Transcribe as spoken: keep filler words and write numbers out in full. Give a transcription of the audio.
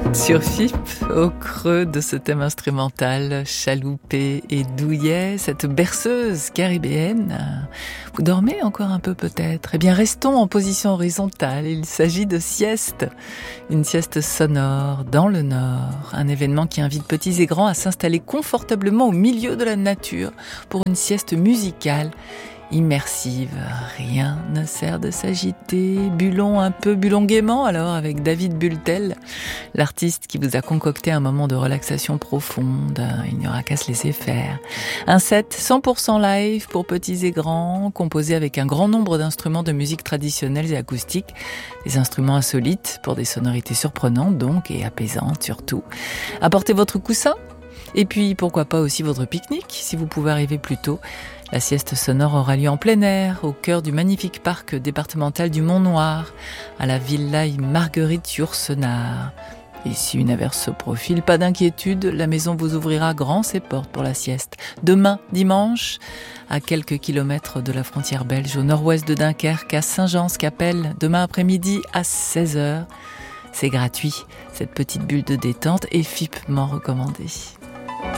Sur F I P, au creux de ce thème instrumental, chaloupé et douillet, cette berceuse caribéenne. Vous dormez encore un peu peut-être ? Eh bien, restons en position horizontale. Il s'agit de sieste. Une sieste sonore dans le Nord. Un événement qui invite petits et grands à s'installer confortablement au milieu de la nature pour une sieste musicale. Immersive, rien ne sert de s'agiter. Bullons un peu, bullons gaiement alors avec David Bultel, l'artiste qui vous a concocté un moment de relaxation profonde. Il n'y aura qu'à se laisser faire. Un set cent pour cent live pour petits et grands, composé avec un grand nombre d'instruments de musique traditionnels et acoustiques. Des instruments insolites pour des sonorités surprenantes donc et apaisantes surtout. Apportez votre coussin et puis pourquoi pas aussi votre pique-nique si vous pouvez arriver plus tôt. La sieste sonore aura lieu en plein air, au cœur du magnifique parc départemental du Mont-Noir, à la Villa Marguerite Yourcenar. Et si une averse se profile, pas d'inquiétude, la maison vous ouvrira grand ses portes pour la sieste. Demain, dimanche, à quelques kilomètres de la frontière belge, au nord-ouest de Dunkerque, à Saint-Jean-Scapelle, demain après-midi à seize heures. C'est gratuit, cette petite bulle de détente, et F I P m'en recommandé.